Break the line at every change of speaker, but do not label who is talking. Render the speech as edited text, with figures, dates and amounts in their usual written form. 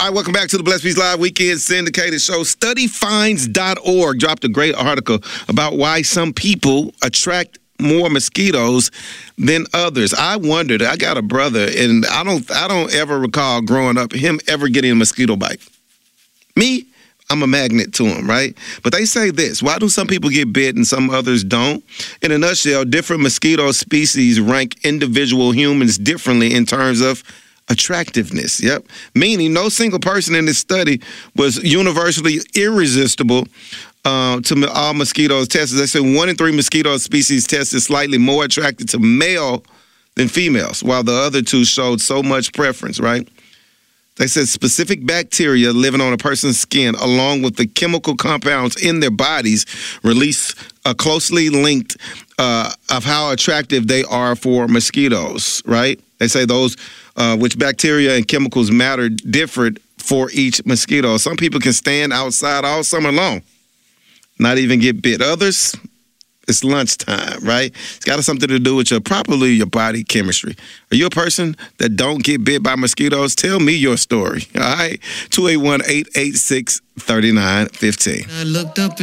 All right, welcome back to the Blessed Peace Live Weekend Syndicated Show. StudyFinds.org dropped a great article about why some people attract more mosquitoes than others. I wondered, I got a brother, and I don't ever recall growing up him ever getting a mosquito bite. Me, I'm a magnet to them, right? But they say this: why do some people get bit and some others don't? In a nutshell, different mosquito species rank individual humans differently in terms of attractiveness. Yep. Meaning no single person in this study was universally irresistible to all mosquitoes tested. They said 1 in 3 mosquito species tested slightly more attracted to male than females, while the other 2 showed so much preference, right? They said specific bacteria living on a person's skin, along with the chemical compounds in their bodies, release a closely linked of how attractive they are for mosquitoes, right? They say those which bacteria and chemicals matter different for each mosquito. Some people can stand outside all summer long, not even get bit. Others, it's lunchtime, right? It's got something to do with your body chemistry. Are you a person that don't get bit by mosquitoes? Tell me your story, all right? 281-886-3915.
I looked up